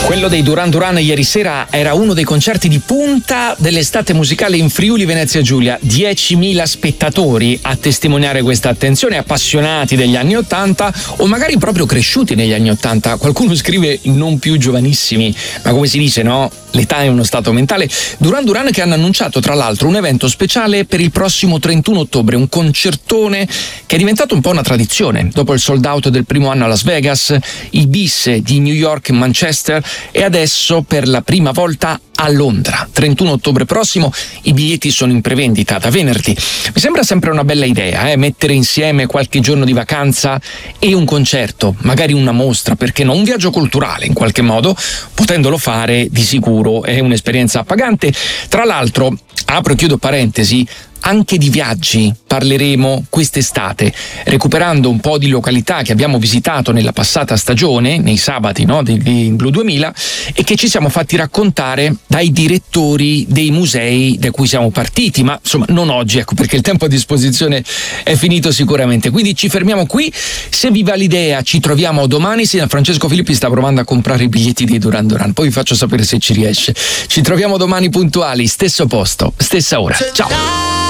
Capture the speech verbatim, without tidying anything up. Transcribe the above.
Quello dei Duran Duran ieri sera era uno dei concerti di punta dell'estate musicale in Friuli Venezia Giulia. diecimila spettatori a testimoniare questa attenzione, appassionati degli anni ottanta o magari proprio cresciuti negli anni ottanta. Qualcuno scrive non più giovanissimi, ma come si dice, no? L'età è uno stato mentale. Duran Duran che hanno annunciato tra l'altro un evento speciale per il prossimo trentuno ottobre, un concertone che è diventato un po' una tradizione. Dopo il sold out del primo anno a Las Vegas, i bis di New York e Manchester e adesso per la prima volta a Londra. trentuno ottobre prossimo, i biglietti sono in prevendita da venerdì. Mi sembra sempre una bella idea, eh? Mettere insieme qualche giorno di vacanza e un concerto, magari una mostra, perché no? Un viaggio culturale in qualche modo, potendolo fare di sicuro è un'esperienza appagante. Tra l'altro, apro e chiudo parentesi, anche di viaggi parleremo quest'estate, recuperando un po' di località che abbiamo visitato nella passata stagione, nei sabati, no, di, di Blu duemila, e che ci siamo fatti raccontare dai direttori dei musei da cui siamo partiti, ma insomma non oggi, ecco, perché il tempo a disposizione è finito sicuramente. Quindi ci fermiamo qui. Se vi va l'idea ci troviamo domani. Sì, Francesco Filippi sta provando a comprare i biglietti dei Duran Duran, poi vi faccio sapere se ci riesce. Ci troviamo domani puntuali, stesso posto, stessa ora. Ciao!